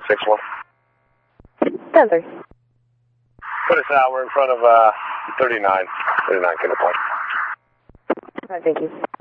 61. 10-3. Put us out. We're in front of 39. 39, get the point. All right, thank you.